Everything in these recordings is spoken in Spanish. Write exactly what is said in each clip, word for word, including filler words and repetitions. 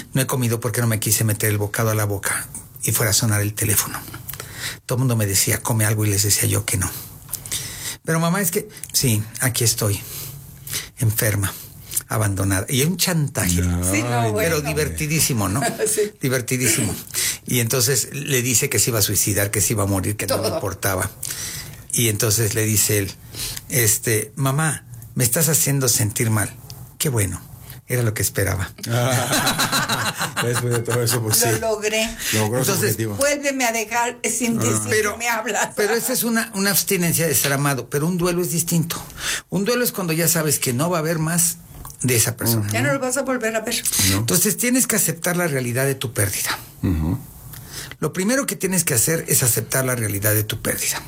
No he comido porque no me quise meter el bocado a la boca y fuera a sonar el teléfono. Todo el mundo me decía, come algo, y les decía yo que no. Pero mamá, es que, sí, aquí estoy, enferma, abandonada. Y hay un chantaje, no, sí, no, pero bueno. divertidísimo, ¿no? Sí. Divertidísimo. Y entonces le dice que se iba a suicidar, que se iba a morir, que Todo. no le importaba. Y entonces le dice él, este, mamá, me estás haciendo sentir mal. Qué bueno, era lo que esperaba. Después de todo eso, pues Lo sí. logré. Logró su Entonces, objetivo. vuélveme a dejar sin decir pero, que me hablas. Pero esa es una, una abstinencia de ser amado, pero un duelo es distinto. Un duelo es cuando ya sabes que no va a haber más de esa persona. Uh-huh. Ya no lo vas a volver a ver. ¿No? Entonces tienes que aceptar la realidad de tu pérdida. Uh-huh. Lo primero que tienes que hacer es aceptar la realidad de tu pérdida.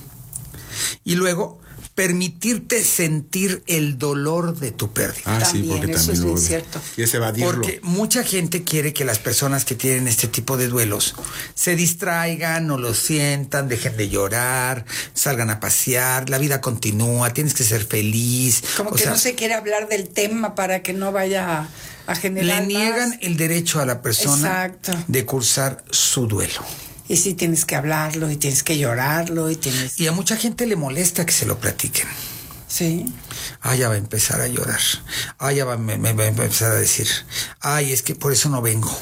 Y luego permitirte sentir el dolor de tu pérdida. Ah, también, sí, porque eso también es lo cierto. Y es evadirlo. Porque mucha gente quiere que las personas que tienen este tipo de duelos se distraigan, no lo sientan, dejen de llorar, salgan a pasear, la vida continúa, tienes que ser feliz. Como o que sea, no se quiere hablar del tema para que no vaya a, a generar le niegan más. el derecho a la persona Exacto. de cursar su duelo. Y sí tienes que hablarlo, y tienes que llorarlo, y tienes... Y a mucha gente le molesta que se lo platiquen. Sí. Ah, ya va a empezar a llorar. Ah, ya va, me, me va a empezar a decir, ay, es que por eso no vengo.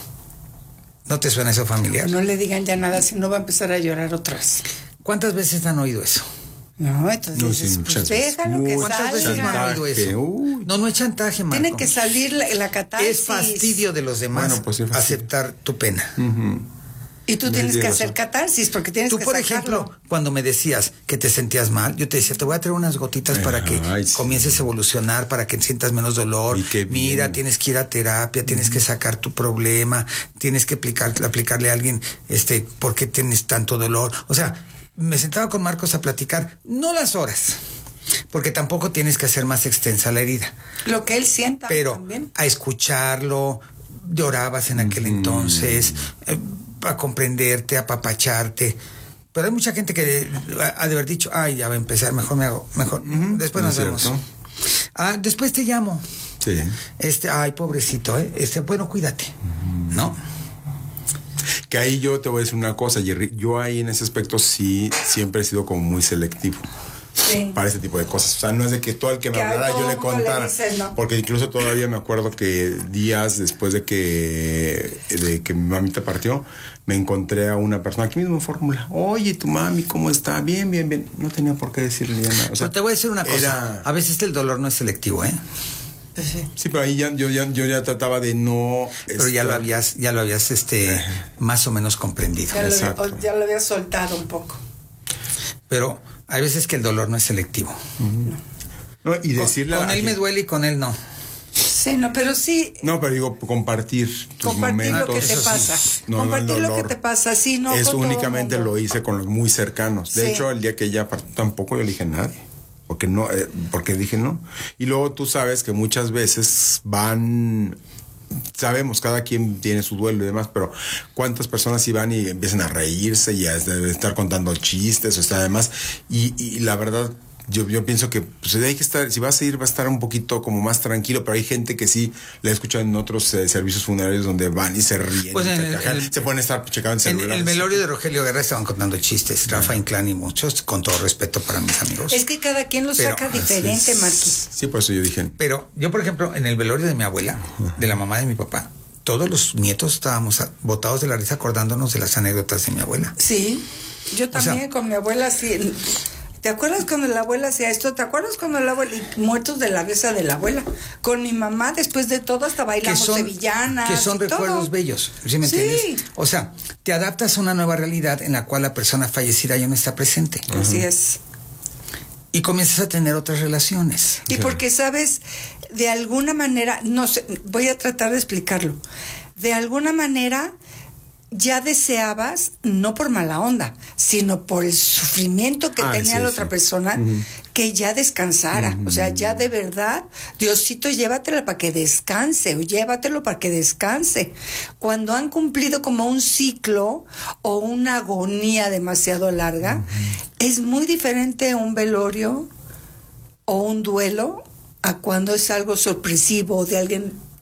¿No te suena eso familiar? No le digan ya nada, si no va a empezar a llorar otra vez. ¿Cuántas veces han oído eso? No, entonces, No, sí, pues muchas déjalo que veces. ¿Cuántas veces no han salga. oído eso? Uy. No, no es chantaje, Marco. Tiene que salir la, la catarsis. Es fastidio de los demás Bueno, pues sí, fastidio. aceptar tu pena. Uh-huh. Y tú No tienes que tienes hacer razón. catarsis porque tienes Tú, que por sacarlo. ejemplo, cuando me decías que te sentías mal, yo te decía, te voy a traer unas gotitas Ay, para que sí. comiences a evolucionar, para que sientas menos dolor. Y qué bien. Mira, tienes que ir a terapia, tienes que sacar tu problema, tienes que aplicar, aplicarle a alguien, este, ¿por qué tienes tanto dolor? O sea, me sentaba con Marcos a platicar, no las horas, porque tampoco tienes que hacer más extensa la herida. Lo que él sienta Pero también. a escucharlo, llorabas en aquel mm. entonces, eh, a comprenderte, a apapacharte. Pero hay mucha gente que ha de haber dicho, ay, ya va a empezar, mejor me hago, mejor, mm-hmm. después nos vemos. ¿Cierto? Ah, después te llamo. Sí. Este, ay, pobrecito, ¿eh? Este, bueno, cuídate, mm. ¿no? Que ahí yo te voy a decir una cosa, Jerry, yo ahí en ese aspecto sí, siempre he sido como muy selectivo. Sí. Para ese tipo de cosas. O sea, no es de que todo el que me que hablara yo le contara. Le dices, ¿no? Porque incluso todavía me acuerdo que días después de que de que mi mamita partió, me encontré a una persona aquí mismo en Fórmula. Oye, tu mami, ¿cómo está? Bien, bien, bien. No tenía por qué decirle nada. O sea, pero te voy a decir una cosa. Era... A veces el dolor no es selectivo, ¿eh? Sí, sí pero ahí ya, yo, ya, yo ya trataba de no... Pero estar... ya lo habías, ya lo habías este, uh-huh. más o menos comprendido. Ya lo, ya lo habías soltado un poco. Pero hay veces que el dolor no es selectivo. Uh-huh. No, y decirle con, con a él quien... me duele y con él no. Sí, no, pero sí. No, pero digo, compartir tus compartir momentos. lo que te pasa. Sí. No, compartir no, lo que te pasa, sí, no. Eso únicamente lo hice con los muy cercanos. De sí. hecho, el día que ella partió, tampoco yo le dije a nadie. Porque no, eh, porque dije no. Y luego tú sabes que muchas veces van. Sabemos, cada quien tiene su duelo y demás, pero cuántas personas iban y empiezan a reírse y a estar contando chistes o está demás. Y, y la verdad, yo, yo pienso que pues, hay que estar, si vas a ir, va a estar un poquito como más tranquilo, pero hay gente que sí la escuchan en otros eh, servicios funerarios donde van y se ríen, pues y en el, el, se ponen a estar checando en En el velorio de Rogelio Guerra estaban contando chistes, uh-huh. Rafa Inclán y muchos, con todo respeto para mis amigos. Es que cada quien lo pero, saca diferente, Marquis. Sí, por eso yo dije. Pero yo, por ejemplo, en el velorio de mi abuela, uh-huh. de la mamá de mi papá, todos los nietos estábamos botados de la risa acordándonos de las anécdotas de mi abuela. Sí, yo también o sea, con mi abuela sí. ¿Te acuerdas cuando la abuela hacía esto? ¿Te acuerdas cuando la abuela, y muertos de la risa de la abuela? Con mi mamá, después de todo, hasta bailamos son, sevillanas. Que son recuerdos todo. bellos, ¿sí me sí. entiendes? O sea, te adaptas a una nueva realidad en la cual la persona fallecida ya no está presente. Uh-huh. Así es. Y comienzas a tener otras relaciones. Y porque, ¿sabes? De alguna manera, no sé, voy a tratar de explicarlo. De alguna manera... ya deseabas, no por mala onda, sino por el sufrimiento que ah, tenía sí, la otra sí. persona, uh-huh. que ya descansara. Uh-huh. O sea, ya de verdad, Diosito, llévatelo para que descanse, o llévatelo para que descanse. Cuando han cumplido como un ciclo o una agonía demasiado larga, uh-huh. es muy diferente un velorio o un duelo a cuando es algo sorpresivo de alguien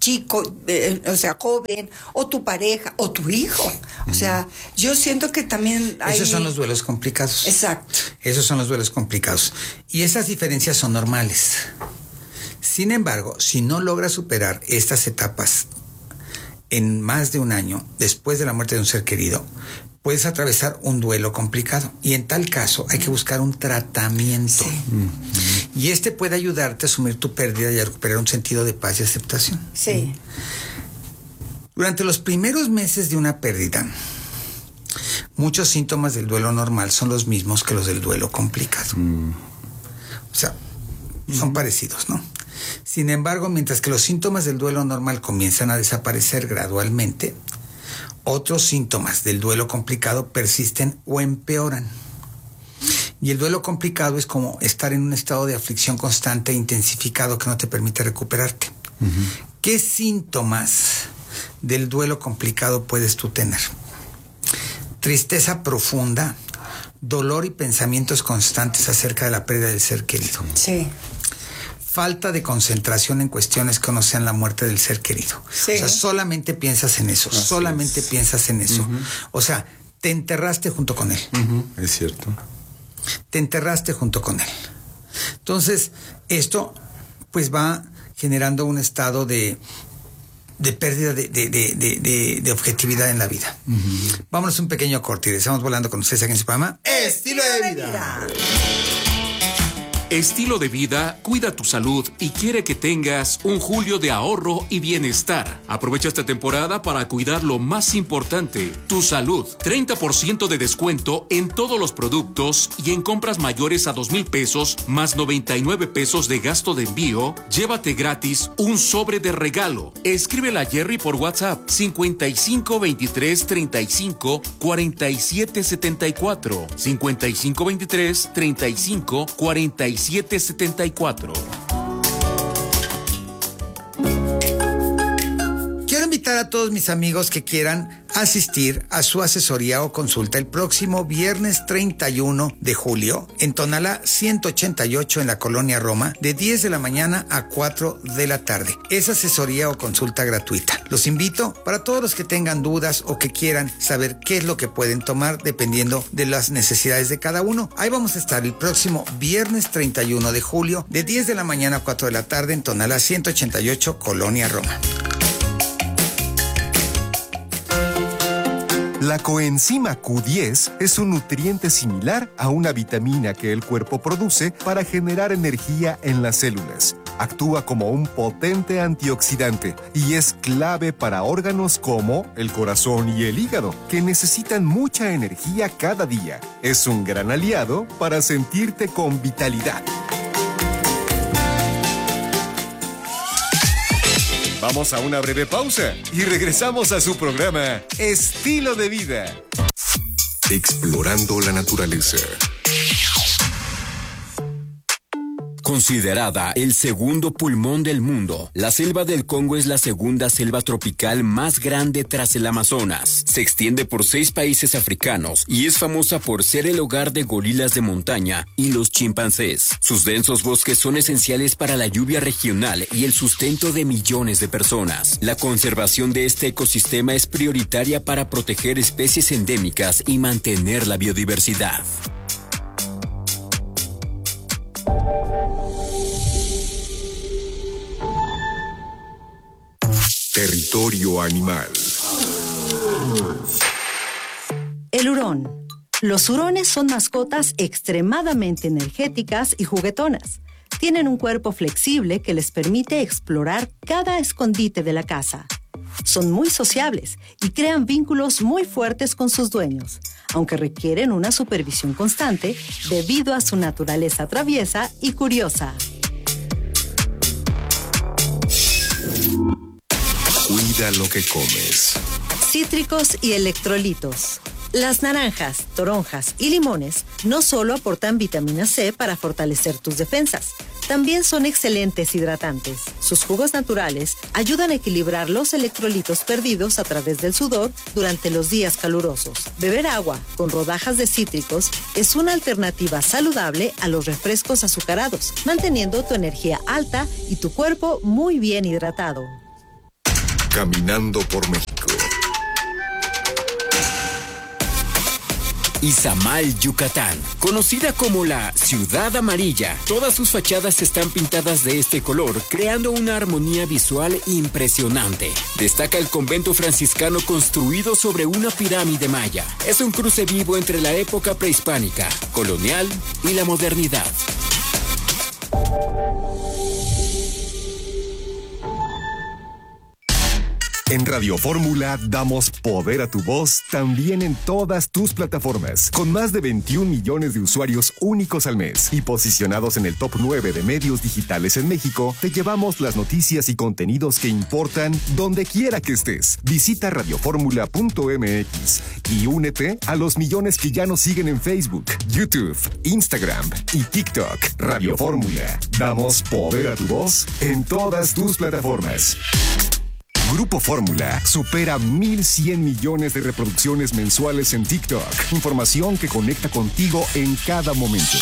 chico, eh, o sea, joven, o tu pareja, o tu hijo. O sea, yo siento que también hay... Esos son los duelos complicados. Exacto. Esos son los duelos complicados. Y esas diferencias son normales. Sin embargo, si no logras superar estas etapas en más de un año después de la muerte de un ser querido, puedes atravesar un duelo complicado. Y en tal caso hay que buscar un tratamiento. Sí. Mm-hmm. Y este puede ayudarte a asumir tu pérdida y a recuperar un sentido de paz y aceptación. Sí. Durante los primeros meses de una pérdida, muchos síntomas del duelo normal son los mismos que los del duelo complicado. Mm. O sea, son mm. parecidos, ¿no? Sin embargo, mientras que los síntomas del duelo normal comienzan a desaparecer gradualmente, otros síntomas del duelo complicado persisten o empeoran. Y el duelo complicado es como estar en un estado de aflicción constante e intensificado que no te permite recuperarte. Uh-huh. ¿Qué síntomas del duelo complicado puedes tú tener? Tristeza profunda, dolor y pensamientos constantes acerca de la pérdida del ser querido. Sí. Falta de concentración en cuestiones que no sean la muerte del ser querido. Sí. O sea, solamente piensas en eso, Así solamente es. piensas en eso. Uh-huh. O sea, te enterraste junto con él. Uh-huh. Es cierto. Te enterraste junto con él. Entonces, esto pues va generando un estado de, de pérdida de, de, de, de, de objetividad en la vida. Uh-huh. Vámonos a un pequeño corte y estamos volando con ustedes aquí en su programa Estilo de Vida. Estilo de Vida cuida tu salud y quiere que tengas un julio de ahorro y bienestar. Aprovecha esta temporada para cuidar lo más importante, tu salud. treinta por ciento de descuento en todos los productos y en compras mayores a dos mil pesos más noventa y nueve pesos de gasto de envío. Llévate gratis un sobre de regalo. Escríbela a Jerry por WhatsApp cincuenta y cinco veintitrés treinta y cinco cuarenta y siete setenta y cuatro. cincuenta y cinco veintitrés treinta y cinco cuarenta y siete setenta y cuatro. Quiero invitar a todos mis amigos que quieran asistir a su asesoría o consulta el próximo viernes treinta y uno de julio en Tonalá ciento ochenta y ocho en la Colonia Roma, de diez de la mañana a cuatro de la tarde. Es asesoría o consulta gratuita. Los invito para todos los que tengan dudas o que quieran saber qué es lo que pueden tomar dependiendo de las necesidades de cada uno. Ahí vamos a estar el próximo viernes treinta y uno de julio de diez de la mañana a cuatro de la tarde en Tonalá ciento ochenta y ocho, Colonia Roma. La coenzima Q diez es un nutriente similar a una vitamina que el cuerpo produce para generar energía en las células. Actúa como un potente antioxidante y es clave para órganos como el corazón y el hígado, que necesitan mucha energía cada día. Es un gran aliado para sentirte con vitalidad. Vamos a una breve pausa y regresamos a su programa Estilo de Vida. Explorando la naturaleza. Considerada el segundo pulmón del mundo, la selva del Congo es la segunda selva tropical más grande tras el Amazonas. Se extiende por seis países africanos y es famosa por ser el hogar de gorilas de montaña y los chimpancés. Sus densos bosques son esenciales para la lluvia regional y el sustento de millones de personas. La conservación de este ecosistema es prioritaria para proteger especies endémicas y mantener la biodiversidad. Territorio animal. El hurón. Los hurones son mascotas extremadamente energéticas y juguetonas. Tienen un cuerpo flexible que les permite explorar cada escondite de la casa. Son muy sociables y crean vínculos muy fuertes con sus dueños, aunque requieren una supervisión constante debido a su naturaleza traviesa y curiosa. Cuida lo que comes. Cítricos y electrolitos. Las naranjas, toronjas y limones no solo aportan vitamina C para fortalecer tus defensas, también son excelentes hidratantes. Sus jugos naturales ayudan a equilibrar los electrolitos perdidos a través del sudor durante los días calurosos. Beber agua con rodajas de cítricos es una alternativa saludable a los refrescos azucarados, manteniendo tu energía alta y tu cuerpo muy bien hidratado. Caminando por México. Izamal, Yucatán, conocida como la Ciudad Amarilla. Todas sus fachadas están pintadas de este color, creando una armonía visual impresionante. Destaca el convento franciscano construido sobre una pirámide maya. Es un cruce vivo entre la época prehispánica, colonial y la modernidad. En Radio Fórmula damos poder a tu voz también en todas tus plataformas. Con más de veintiún millones de usuarios únicos al mes y posicionados en el top nueve de medios digitales en México, te llevamos las noticias y contenidos que importan donde quiera que estés. Visita radioformula punto m x y únete a los millones que ya nos siguen en Facebook, YouTube, Instagram y TikTok. Radio Fórmula. Damos poder a tu voz en todas tus plataformas. Grupo Fórmula supera mil cien millones de reproducciones mensuales en TikTok. Información que conecta contigo en cada momento.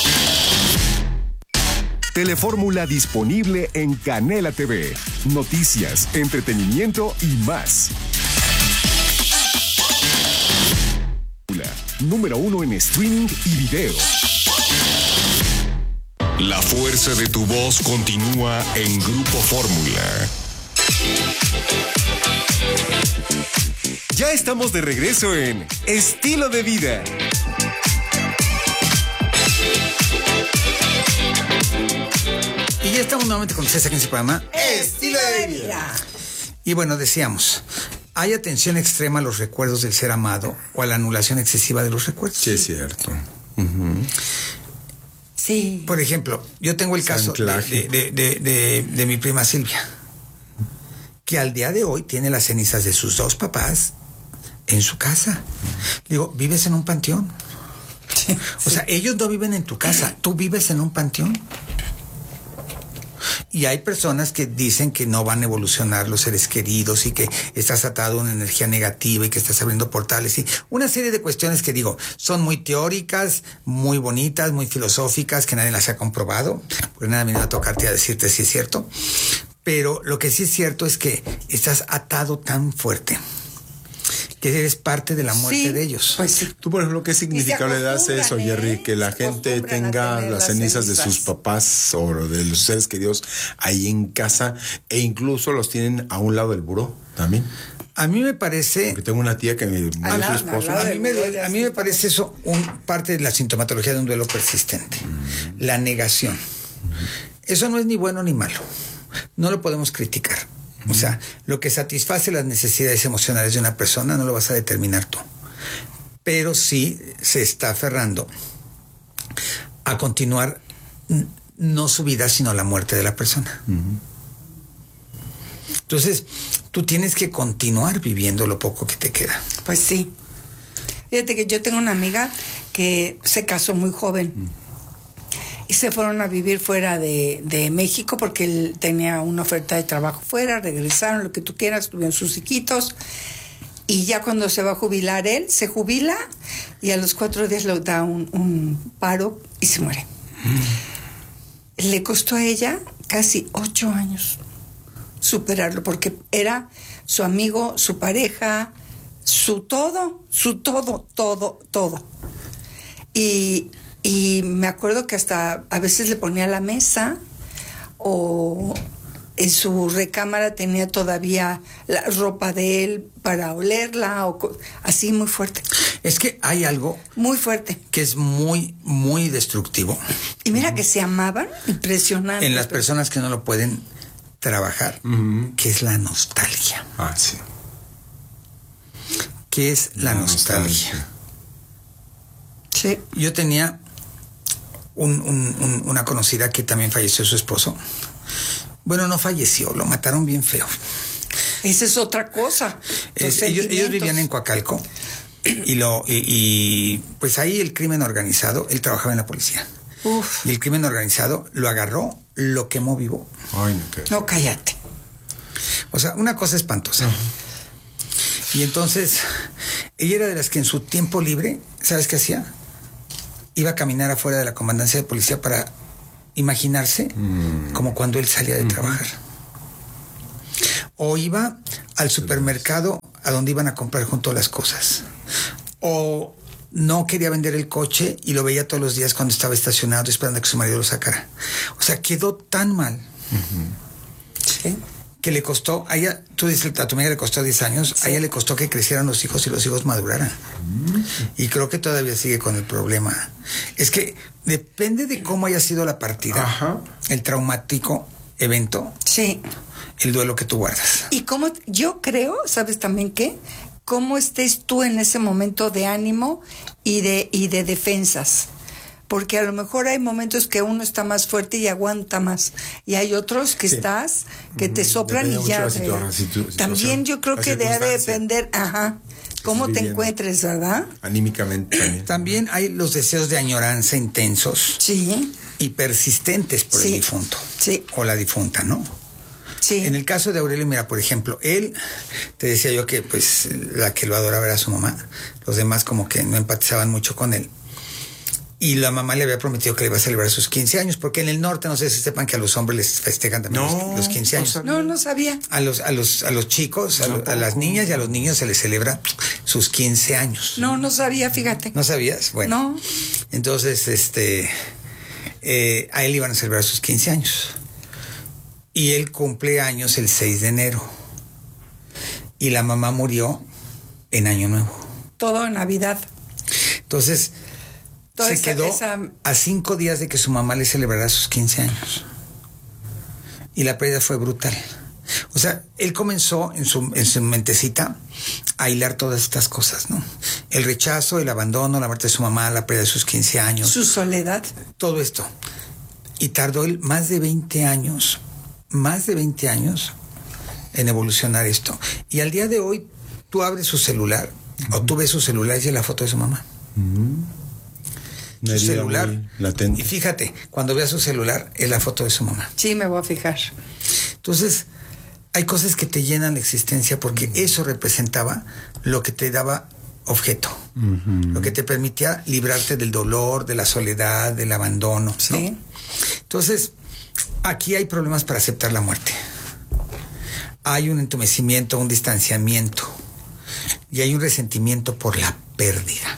Telefórmula disponible en Canela T V. Noticias, entretenimiento y más. Número uno en streaming y video. La fuerza de tu voz continúa en Grupo Fórmula. Ya estamos de regreso en Estilo de Vida. Y ya estamos nuevamente con ustedes aquí en su programa Estilo de Vida. Y bueno, decíamos, ¿hay atención extrema a los recuerdos del ser amado o a la anulación excesiva de los recuerdos? Sí, es cierto. Uh-huh. Sí. Por ejemplo, yo tengo el caso de, de, de, de, de mi prima Silvia, que al día de hoy tiene las cenizas de sus dos papás en su casa. Digo, ¿vives en un panteón? Sí, o sea, ellos no viven en tu casa, tú vives en un panteón. Y hay personas que dicen que no van a evolucionar los seres queridos y que estás atado a una energía negativa y que estás abriendo portales y una serie de cuestiones que digo, son muy teóricas, muy bonitas, muy filosóficas, que nadie las ha comprobado, porque nada me vino a tocarte a decirte si es cierto. Pero lo que sí es cierto es que estás atado tan fuerte que eres parte de la muerte sí, de ellos. Pues sí. Tú, por ejemplo, ¿qué significado le das a eso, Jerry? Que la gente tenga las, las cenizas, cenizas de sus papás o de los seres queridos ahí en casa e incluso los tienen a un lado del buró también. A mí me parece... Porque tengo una tía que me murió su esposo. A mí, me, a mí me parece eso un, parte de la sintomatología de un duelo persistente. Mm. La negación. Mm. Eso no es ni bueno ni malo. No lo podemos criticar. O sea, lo que satisface las necesidades emocionales de una persona no lo vas a determinar tú. Pero sí se está aferrando a continuar no su vida, sino la muerte de la persona. Uh-huh. Entonces, tú tienes que continuar viviendo lo poco que te queda. Pues sí. Fíjate que yo tengo una amiga que se casó muy joven. Uh-huh. Y se fueron a vivir fuera de, de México porque él tenía una oferta de trabajo fuera, regresaron, lo que tú quieras, tuvieron sus hijitos. Y ya cuando se va a jubilar él, se jubila y a los cuatro días le da un, un paro y se muere. Mm. Le costó a ella casi ocho años superarlo porque era su amigo, su pareja, su todo, su todo, todo, todo. Y... Y me acuerdo que hasta a veces le ponía la mesa o en su recámara tenía todavía la ropa de él para olerla o así muy fuerte. Es que hay algo muy fuerte que es muy, muy destructivo. Y mira uh-huh. que se amaban, impresionante. En las personas que no lo pueden trabajar, uh-huh. que es la nostalgia. Ah, sí. ¿Qué es la, la nostalgia? nostalgia? Sí. Yo tenía Un, un, un, una conocida que también falleció su esposo. Bueno, no falleció, lo mataron bien feo. Esa es otra cosa. Es, ellos, ellos vivían en Coacalco y, lo, y, y pues ahí el crimen organizado, él trabajaba en la policía. Uf. Y el crimen organizado lo agarró, lo quemó vivo. Ay, no, ¿qué? No, cállate. O sea, una cosa espantosa. Uh-huh. Y entonces, ella era de las que en su tiempo libre, ¿sabes qué hacía? Iba a caminar afuera de la comandancia de policía para imaginarse mm. como cuando él salía de mm-hmm. trabajar. O iba al supermercado a donde iban a comprar junto las cosas. O no quería vender el coche y lo veía todos los días cuando estaba estacionado esperando a que su marido lo sacara. O sea, quedó tan mal. Uh-huh. Sí. Que le costó, a ella, tú dices, a tu amiga le costó diez años, sí. A ella le costó que crecieran los hijos y los hijos maduraran. Mm. Y creo que todavía sigue con el problema. Es que depende de cómo haya sido la partida, ajá, el traumático evento, sí, el duelo que tú guardas. Y cómo, yo creo, ¿sabes también qué? Cómo estés tú en ese momento de ánimo y de, y de defensas. Porque a lo mejor hay momentos que uno está más fuerte y aguanta más. Y hay otros que sí. estás, que te soplan Depende y ya. De, situ- también yo creo que debe depender, ajá, cómo te encuentres, ¿verdad? Anímicamente también. También hay los deseos de añoranza intensos. Sí. Y persistentes por sí. el difunto. Sí. O la difunta, ¿no? Sí. En el caso de Aurelio, mira, por ejemplo, él, te decía yo que pues la que lo adoraba era su mamá. Los demás como que no empatizaban mucho con él. Y la mamá le había prometido que le iba a celebrar sus quince años, porque en el norte, no sé si sepan que a los hombres les festejan también no, los, los quince años. No, no sabía. A los, a los, a los chicos, a, lo, a las niñas y a los niños se les celebra sus quince años. No, no sabía, fíjate. ¿No sabías? Bueno. No. Entonces, este, eh, a él iban a celebrar sus quince años. Y él cumple años el seis de enero. Y la mamá murió en Año Nuevo. Todo en Navidad. Entonces, Toda se esa, quedó esa... a cinco días de que su mamá le celebrara sus quince años. Y la pérdida fue brutal. O sea, él comenzó en su, en su mentecita a hilar todas estas cosas, ¿no? El rechazo, el abandono, la muerte de su mamá, la pérdida de sus quince años. Su soledad. Todo esto. Y tardó él más de veinte años, más de veinte años en evolucionar esto. Y al día de hoy, tú abres su celular, uh-huh. o tú ves su celular y es la foto de su mamá. Uh-huh. Su celular. Y fíjate, cuando veas su celular, es la foto de su mamá. Sí, me voy a fijar. Entonces, hay cosas que te llenan la existencia porque eso representaba lo que te daba objeto, uh-huh. lo que te permitía librarte del dolor, de la soledad, del abandono. Sí. ¿No? Entonces, aquí hay problemas para aceptar la muerte. Hay un entumecimiento, un distanciamiento y hay un resentimiento por la pérdida.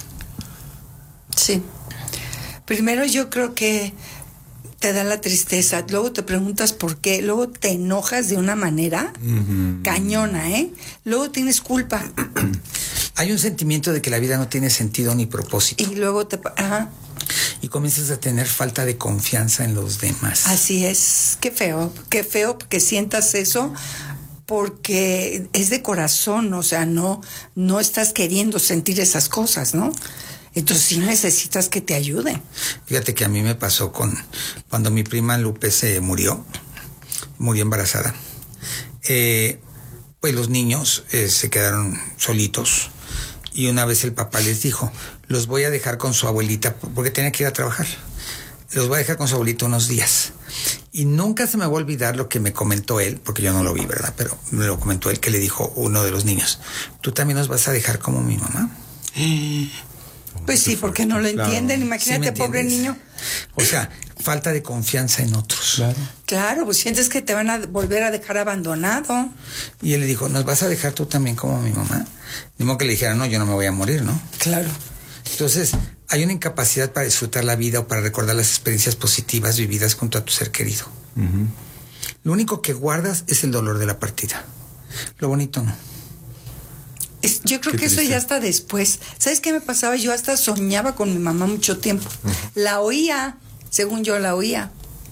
Sí. Primero yo creo que te da la tristeza, luego te preguntas por qué, luego te enojas de una manera uh-huh. cañona, ¿eh? Luego tienes culpa. Hay un sentimiento de que la vida no tiene sentido ni propósito. Y luego te... Ajá. Y comienzas a tener falta de confianza en los demás. Así es, qué feo, qué feo que sientas eso porque es de corazón, o sea, no, no estás queriendo sentir esas cosas, ¿no? Entonces sí necesitas que te ayuden. Fíjate que a mí me pasó con cuando mi prima Lupe se murió, murió embarazada. Eh, pues los niños eh, se quedaron solitos y una vez el papá les dijo, los voy a dejar con su abuelita porque tenía que ir a trabajar. Los voy a dejar con su abuelita unos días. Y nunca se me va a olvidar lo que me comentó él, porque yo no lo vi, ¿verdad? Pero me lo comentó él, que le dijo uno de los niños, ¿tú también nos vas a dejar como mi mamá? Pues sí, porque no lo entienden. Claro. Imagínate, ¿sí pobre niño. O sea, falta de confianza en otros. Claro. Claro, pues sientes que te van a volver a dejar abandonado. Y él le dijo, ¿nos vas a dejar tú también como mi mamá? Ni modo que le dijera, no, yo no me voy a morir, ¿no? Claro. Entonces, hay una incapacidad para disfrutar la vida o para recordar las experiencias positivas vividas junto a tu ser querido. Uh-huh. Lo único que guardas es el dolor de la partida. Lo bonito no. Es, yo creo qué que triste. Eso ya está después. ¿Sabes qué me pasaba? Yo hasta soñaba con mi mamá mucho tiempo. Uh-huh. La oía, según yo la oía.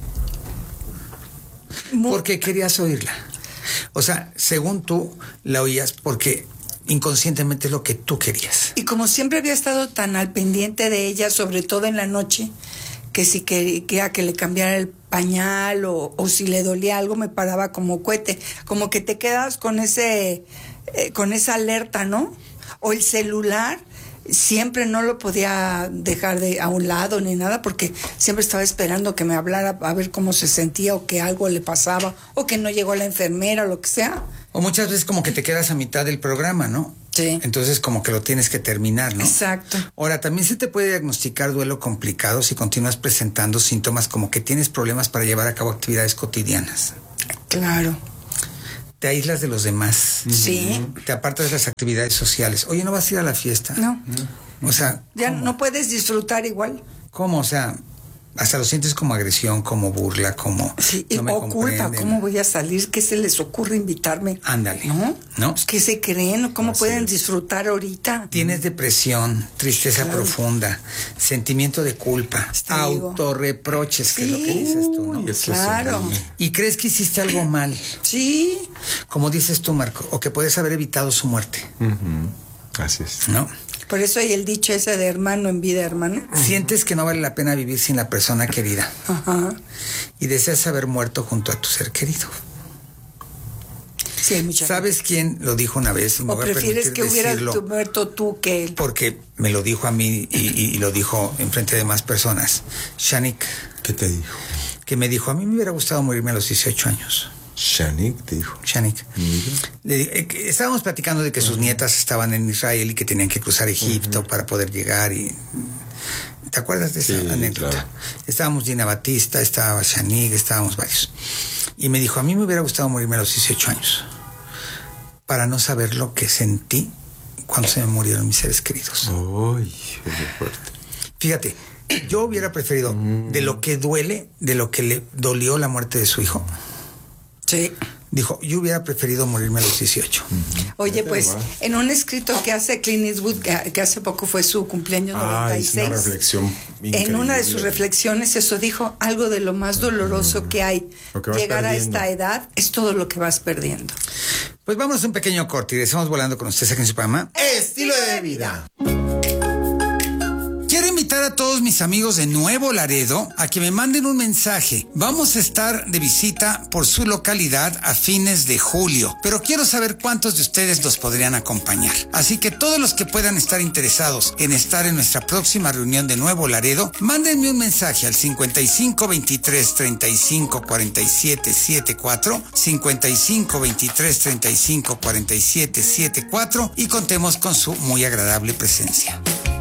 Muy... Porque querías oírla. O sea, según tú la oías porque inconscientemente es lo que tú querías. Y como siempre había estado tan al pendiente de ella, sobre todo en la noche, que si quería que le cambiara el pañal o, o si le dolía algo, me paraba como cohete. Como que te quedas con ese... Eh, con esa alerta, ¿no? O el celular, siempre no lo podía dejar de a un lado ni nada, porque siempre estaba esperando que me hablara a ver cómo se sentía o que algo le pasaba o que no llegó la enfermera o lo que sea. O muchas veces como que te quedas a mitad del programa, ¿no? Sí. Entonces como que lo tienes que terminar, ¿no? Exacto. Ahora, también se te puede diagnosticar duelo complicado si continúas presentando síntomas como que tienes problemas para llevar a cabo actividades cotidianas. Claro. te aíslas de los demás. Sí. Te apartas de las actividades sociales. Oye, ¿no vas a ir a la fiesta? No. O sea, Ya ¿cómo? no puedes disfrutar igual. ¿Cómo? O sea, hasta lo sientes como agresión, como burla, como... Sí, no me o culpa, comprenden. ¿cómo voy a salir? ¿Qué se les ocurre invitarme? Ándale. ¿No? ¿No? ¿Qué se creen? ¿Cómo Así pueden es. disfrutar ahorita? Tienes depresión, tristeza Claro. profunda, sentimiento de culpa, Te digo. autorreproches, que es lo que Sí. dices tú, ¿no? Uy, eso es Claro. horrible. Y crees que hiciste algo mal, Sí. como dices tú, Marco, o que puedes haber evitado su muerte, Ujú. Así es. ¿no? Por eso hay el dicho ese de hermano en vida, hermano. Sientes que no vale la pena vivir sin la persona querida Ajá. y deseas haber muerto junto a tu ser querido. Sí, hay mucha ¿Sabes quién lo dijo una vez? Me gente. O voy a prefieres permitir que hubieras decirlo, tú muerto tú que él. porque me lo dijo a mí y, y- y lo dijo en frente de más personas. Shanik, ¿Qué te dijo? que me dijo, a mí me hubiera gustado morirme a los dieciocho años. Shanik te dijo. Shanik. Le di- eh, que estábamos platicando de que sus nietas estaban en Israel y que tenían que cruzar Egipto para poder llegar y... ¿Te acuerdas de esa Sí, anécdota? claro. Estábamos Gina Batista, estaba Shanik, estábamos varios. Y me dijo, a mí me hubiera gustado morirme a los dieciocho años para no saber lo que sentí cuando se me murieron mis seres queridos. Uy, qué fuerte. Fíjate, yo hubiera preferido de lo que duele, de lo que le dolió la muerte de su hijo. Sí. Dijo, yo hubiera preferido morirme a los dieciocho. Oye, Fíjate pues, nomás. en un escrito que hace Clint Eastwood, que, que hace poco fue su cumpleaños Ay, es noventa y seis. una reflexión En una de sus increíble. reflexiones eso dijo, algo de lo más doloroso que hay. Lo que vas Llegar a perdiendo. esta edad es todo lo que vas perdiendo. Pues vamos a un pequeño corte y regresamos volando con ustedes aquí en su programa. Estilo de vida. Quiero invitar a todos mis amigos de Nuevo Laredo a que me manden un mensaje. Vamos a estar de visita por su localidad a fines de julio, pero quiero saber cuántos de ustedes nos podrían acompañar. Así que todos los que puedan estar interesados en estar en nuestra próxima reunión de Nuevo Laredo, mándenme un mensaje al cincuenta y cinco veintitrés treinta y cinco cuarenta y siete setenta y cuatro, cincuenta y cinco veintitrés treinta y cinco cuarenta y siete setenta y cuatro y contemos con su muy agradable presencia.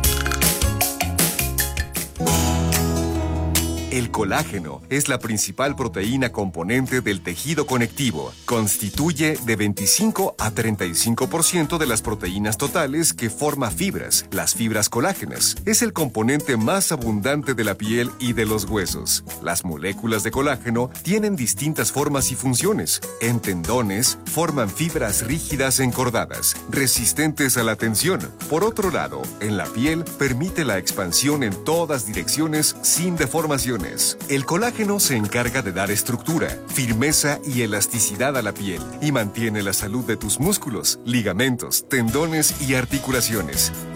El colágeno es la principal proteína componente del tejido conectivo. Constituye de veinticinco a treinta y cinco por ciento de las proteínas totales que forma fibras, las fibras colágenas. Es el componente más abundante de la piel y de los huesos. Las moléculas de colágeno tienen distintas formas y funciones. En tendones, forman fibras rígidas encordadas, resistentes a la tensión. Por otro lado, en la piel, permite la expansión en todas direcciones sin deformaciones. El colágeno se encarga de dar estructura, firmeza y elasticidad a la piel y mantiene la salud de tus músculos, ligamentos, tendones y articulaciones.